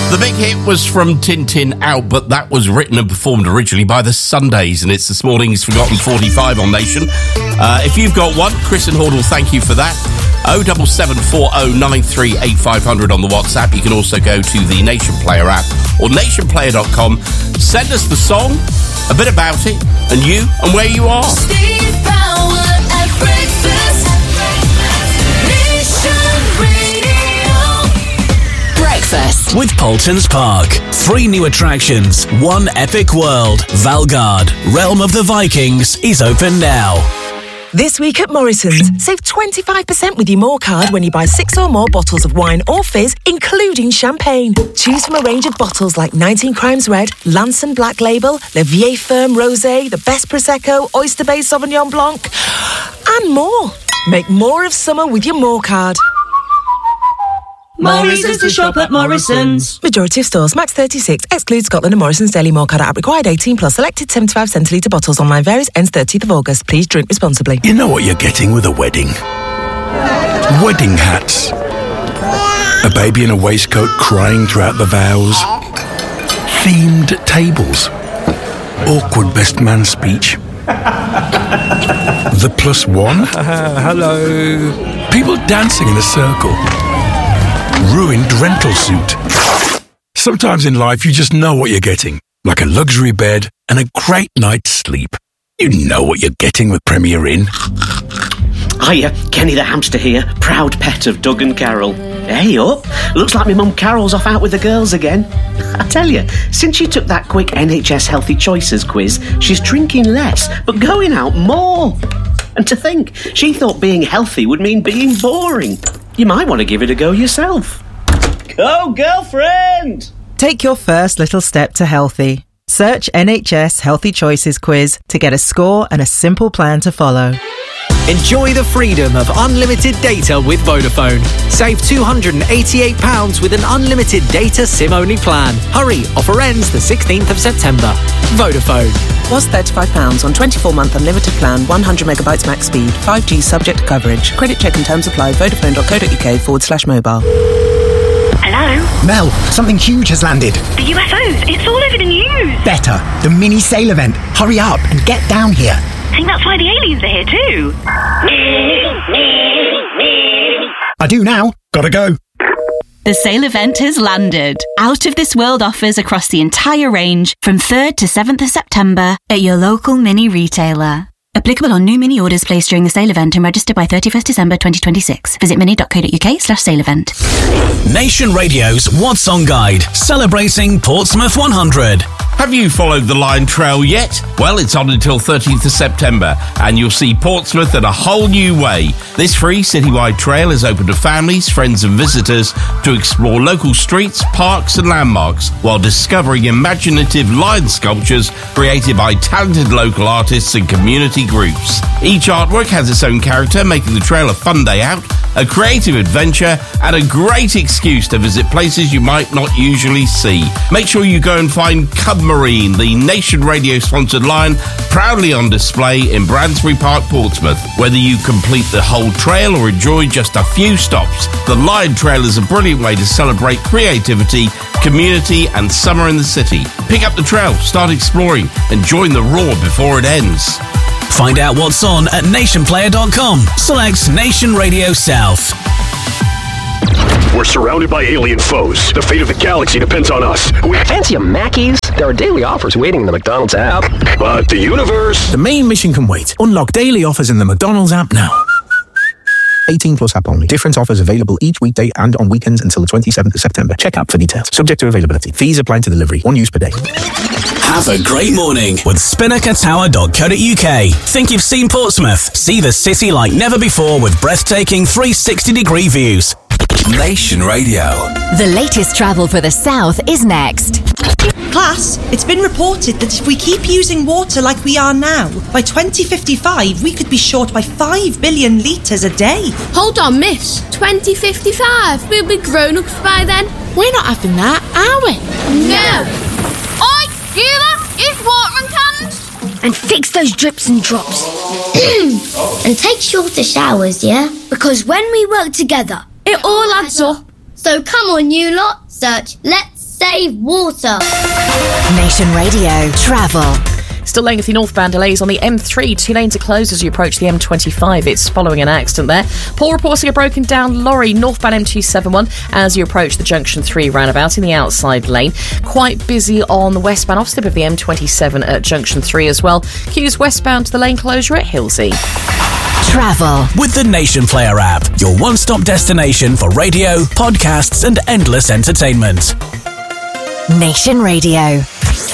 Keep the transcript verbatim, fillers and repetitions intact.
The big hit was from Tintin Out, but that was written and performed originally by the Sundays, and it's this morning's Forgotten forty-five on Nation. Uh, if you've got one, Chris and Hordle, thank you for that. oh seven seven four oh nine three eight five hundred on the WhatsApp. You can also go to the Nation Player app or nation player dot com. Send us the song, a bit about it, and you and where you are. Steve Power at breakfast. Nation Radio. Breakfast with Paultons Park. Three new attractions, one epic world. Valgard, Realm of the Vikings, is open now. This week at Morrison's, save twenty-five percent with your More card when you buy six or more bottles of wine or fizz, including champagne. Choose from a range of bottles like nineteen Crimes Red, Lanson Black Label, Le Vieille Ferme Rosé, the Best Prosecco, Oyster Bay Sauvignon Blanc, and more. Make more of summer with your More card. Morrison's to shop at Morrison's. Majority of stores, max thirty-six, excludes Scotland and Morrison's Daily More card app required eighteen plus, selected seventy-five centilitre bottles, online varies, ends thirtieth of August. Please drink responsibly. You know what you're getting with a wedding? Wedding hats. A baby in a waistcoat crying throughout the vows. Themed tables. Awkward best man speech. The plus one. Uh, hello. People dancing in a circle. Ruined rental suit. Sometimes in life you just know what you're getting, like a luxury bed and a great night's sleep. You know what you're getting with Premier Inn. Hiya, Kenny the hamster here, proud pet of Doug and Carol. Hey up, looks like my mum Carol's off out with the girls again. I tell you, since she took that quick N H S Healthy Choices quiz, she's drinking less, but going out more. And to think, she thought being healthy would mean being boring. You might want to give it a go yourself. Go, girlfriend! Take your first little step to healthy. Search N H S Healthy Choices quiz to get a score and a simple plan to follow. Enjoy the freedom of unlimited data with Vodafone. Save two hundred eighty-eight pounds with an unlimited data SIM-only plan. Hurry, offer ends the sixteenth of September. Vodafone. Was thirty-five pounds on twenty-four month unlimited plan, one hundred megabytes max speed, five G subject to coverage. Credit check and terms apply. Vodafone.co.uk forward slash mobile. Hello? Mel, something huge has landed. The U F Os. It's all over the news. Better. The mini sail event. Hurry up and get down here. I think that's why the aliens are here too. I do now. Gotta go. The sale event has landed. Out of this world offers across the entire range from third to seventh of September at your local mini retailer. Applicable on new mini orders placed during the sale event and registered by thirty-first December twenty twenty-six. Visit mini.co.uk slash sale event. Nation Radio's What's On Guide, celebrating Portsmouth one hundred. Have you followed the Line Trail yet? Well, it's on until thirteenth of September, and you'll see Portsmouth in a whole new way. This free citywide trail is open to families, friends and visitors to explore local streets, parks and landmarks while discovering imaginative lion sculptures created by talented local artists and community groups. Each artwork has its own character, making the trail a fun day out, a creative adventure and a great excuse to visit places you might not usually see. Make sure you go and find Cub Marine, the Nation Radio sponsored line, proudly on display in Bransbury Park, Portsmouth. Whether you complete the whole trail or enjoy just a few stops, the Lion Trail is a brilliant way to celebrate creativity, community and summer in the city. Pick up the trail, start exploring and join the roar before it ends. Find out what's on at nation player dot com. Select Nation Radio South. We're surrounded by alien foes. The fate of the galaxy depends on us. We fancy a Mackey's? There are daily offers waiting in the McDonald's app. But the universe... The main mission can wait. Unlock daily offers in the McDonald's app now. eighteen plus app only. Different offers available each weekday and on weekends until the twenty-seventh of September. Check app for details. Subject to availability. Fees apply to delivery. One use per day. Have a great morning with spinnaker tower dot co dot uk. Think you've seen Portsmouth? See the city like never before with breathtaking three sixty degree views. Nation Radio. The latest travel for the south is next. Class, it's been reported that if we keep using water like we are now, by twenty fifty-five we could be short by five billion litres a day. Hold on, miss. twenty fifty-five? We'll be grown-ups by then. We're not having that, are we? No. Oi, you lot, it's watering cans. And fix those drips and drops. And take shorter showers, yeah? Because when we work together, it all adds up. So come on, you lot, search Let's save water. Nation Radio Travel. Still lengthy northbound delays on the M three. Two lanes are closed as you approach the M twenty-five. It's following an accident there. Paul reporting a broken down lorry northbound M two seventy-one as you approach the Junction three roundabout in the outside lane. Quite busy on the westbound offslip of the M twenty-seven at Junction three as well. Queues westbound to the lane closure at Hilsey. Travel with the Nation Player app, your one-stop destination for radio, podcasts and endless entertainment. Nation Radio.